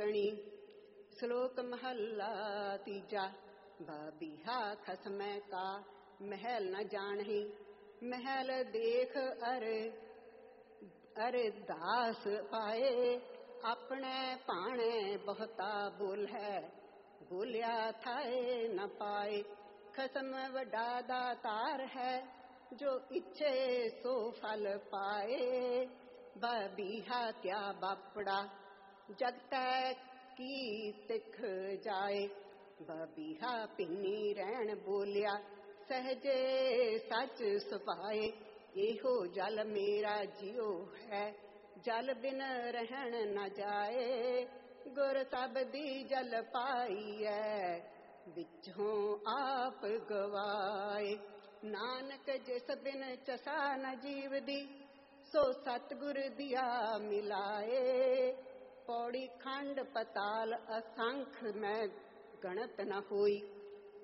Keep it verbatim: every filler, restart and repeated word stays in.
ਕਣੀ। ਸ਼ਲੋਕ ਮਹੱਲਾ ਤੀਜਾ। ਬਬੀਹਾ ਖਸਮੈ ਕਾ ਮਹਿਲ ਨ ਜਾਣਹੀ। ਮਹਿਲ ਦੇਖ ਅਰ ਅਰ ਦਾਸ ਪਾਏ। ਆਪਣੇ ਭਾਣੇ ਬਹੁਤਾ ਬੋਲ ਹੈ, ਬੋਲਿਆ ਥਾਏ ਨ ਪਾਏ। ਖਸਮ ਵੱਡਾ ਦਾਤਾਰ ਹੈ, ਜੋ ਇੱਛੇ ਸੋ ਫਲ ਪਾਏ। ਬਬੀਹਾ ਕਿਆ ਬਾਪੜਾ, ਜਗਤੈ ਕੀ ਤਿਖ ਜਾਏ। ਬਬੀਹਾ ਭਿੰਨੀ ਰਹਿਣ ਬੋਲਿਆ, ਸਹਜੇ ਸੱਚ ਸੁਭਾਏ। ਇਹੋ ਜਲ ਮੇਰਾ ਜਿਉ ਹੈ, ਜਲ ਬਿਨ ਰਹਿਣ ਨ ਜਾਏ। ਗੁਰ ਸਬਦੀ ਜਲ ਪਾਈਐ, ਵਿੱਚੋਂ ਆਪ ਗਵਾਏ। ਨਾਨਕ ਜਿਸ ਬਿਨ ਚਸਾ ਨ ਜੀਵਦੀ, ਸੋ ਸਤਿਗੁਰ ਦਿਆ ਮਿਲਾਏ। ਪੌੜੀ ਖੰਡ ਪਤਾਲ ਅਸੰਖ ਮੈਂ ਗਣਤ ਨ ਹੋਈ।